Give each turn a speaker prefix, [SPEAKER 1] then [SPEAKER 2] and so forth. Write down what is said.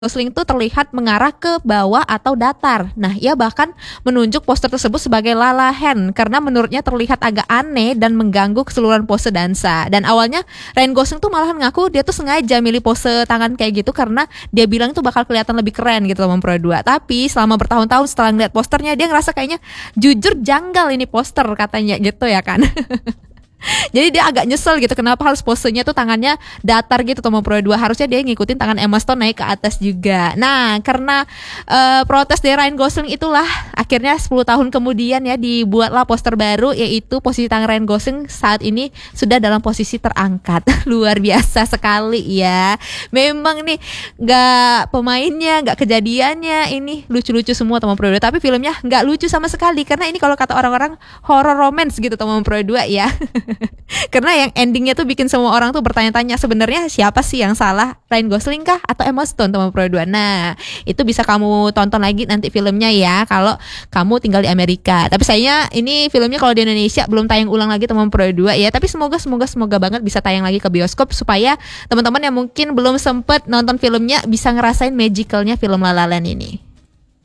[SPEAKER 1] Gosling tuh terlihat mengarah ke bawah atau datar. Nah, ia bahkan menunjuk poster tersebut sebagai La La Hand karena menurutnya terlihat agak aneh dan mengganggu keseluruhan pose dansa. Dan awalnya Ryan Gosling tuh malahan ngaku dia tuh sengaja milih pose tangan kayak gitu karena dia bilang tuh bakal kelihatan lebih keren gitu loh Pro 2. Tapi selama bertahun-tahun setelah ngeliat posternya dia ngerasa kayaknya jujur janggal ini poster katanya gitu ya kan. Jadi dia agak nyesel gitu kenapa harus posenya tuh tangannya datar gitu Tomo Pro 2. Harusnya dia ngikutin tangan Emma Stone naik ke atas juga. Nah, karena protes dari Ryan Gosling itulah akhirnya 10 tahun kemudian ya dibuatlah poster baru, yaitu posisi tangan Ryan Gosling saat ini sudah dalam posisi terangkat. Luar biasa sekali ya. Memang nih gak pemainnya, gak kejadiannya, ini lucu-lucu semua Tomo Pro 2. Tapi filmnya gak lucu sama sekali karena ini kalau kata orang-orang horror romance gitu Tomo Pro 2 ya. Karena yang endingnya tuh bikin semua orang tuh bertanya-tanya sebenarnya siapa sih yang salah, Ryan Gosling kah atau Emma Stone Tomo Pro 2. Nah, itu bisa kamu tonton lagi nanti filmnya ya kalau kamu tinggal di Amerika. Tapi sayangnya ini filmnya kalau di Indonesia belum tayang ulang lagi Tomo Pro 2 ya. Tapi semoga banget bisa tayang lagi ke bioskop supaya teman-teman yang mungkin belum sempet nonton filmnya bisa ngerasain magicalnya film La La Land ini.